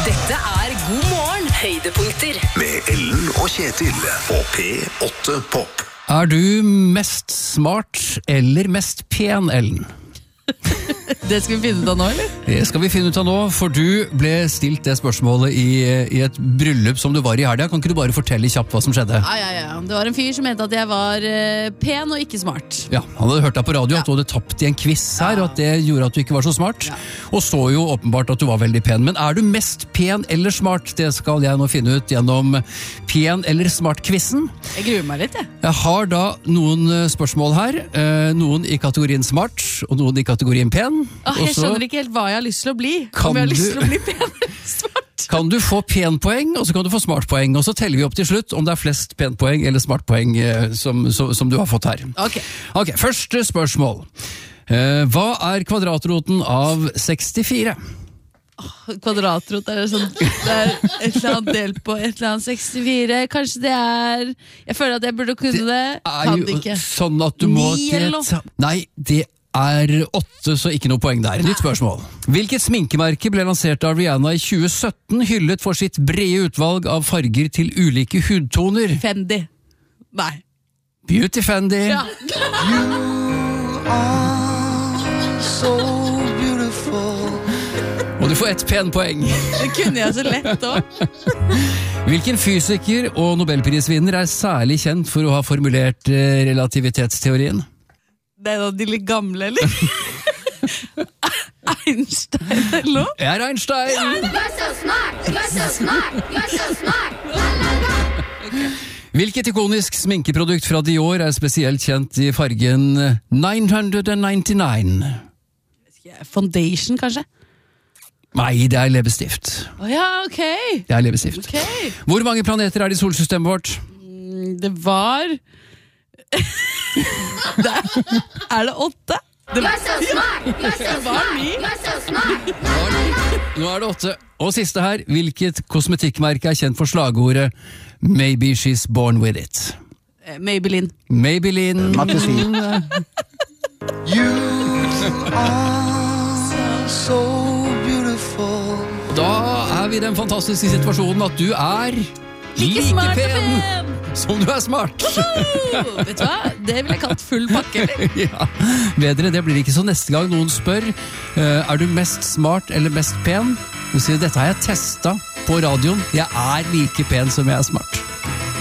Dette God morgen, høydepunkter. Med Ellen og Kjetil på P8 Pop. Er du mest smart eller mest pen, Ellen? Det skal vi finne ut av nå, eller? Det skal vi finne ut av nå, for du ble stilt det spørsmålet i et bryllup som du var i her. Kan ikke du bare fortelle kjapt hva som skjedde? Ja. Det var en fyr som mente at jeg var pen og ikke smart. Ja, han hadde hørt deg på radio at du hadde tapt i en quiz her, og at det gjorde at du ikke var så smart. Og så jo åpenbart at du var veldig pen. Men er du mest pen eller smart? Det skal jeg nå finne ut gjennom pen eller smart-quizen. Jeg gruer meg litt, jeg. Jeg har da noen spørsmål her. Noen i kategorien smart, og noen i kategorien pen. Jeg skjønner ikke helt hva jeg har lyst til å bli. Om jeg har lyst til å bli pen eller smart. Kan du få penpoeng, og så kan du få smartpoeng, og så teller vi opp til slutt om det er flest penpoeng eller smartpoeng som du har fått her. Ok, første spørsmål. Hva er kvadratroten av 64? Kvadratrot er sånn, det er et eller annet del på et eller annet 64. Kanskje det er, jeg føler at jeg burde kunne det. Kan det ikke. Sånn at du må 9 eller noe? Nei, det er 8, så ikke noe poeng der. Nytt spørsmål. Hvilket sminkemerke ble lansert av Rihanna i 2017, hyllet for sitt brede utvalg av farger til ulike hudtoner? Fendi. Nei. Beauty Fendi. Ja. You are so beautiful. Og du får 1 penpoeng. Det kunne jeg så lett også. Hvilken fysiker og nobelprisvinner er særlig kjent for å ha formulert relativitetsteorien? Det er en av de litt gamle, eller? Einstein, eller noe? Jeg er Einstein! You're so smart! You're so smart! You're so smart! La, la, la. Hvilket ikonisk sminkeprodukt fra Dior er spesielt kjent i fargen 999? Foundation, kanskje? Nei, det er leppestift. Ja, ok. Det er leppestift. Ok. Hvor mange planeter er det i solsystemet vårt? Det var... Er det 8? You're so smart! You're so Det var smart! 9. You're so smart! Nå er det 8. Og siste her, hvilket kosmetikkmerke er kjent for slagordet Maybe she's born with it? Maybelline. Maybelline. You are so beautiful. Da er vi i den fantastiske situasjonen at du er like smart og pen pen som du er smart. Vet du hva? Det vil jeg kalt full pakke, eller? Ja, bedre, det blir ikke så neste gang noen spør er du mest smart eller mest pen? Du sier, dette har jeg testet på radioen. Jeg er like pen som jeg er smart.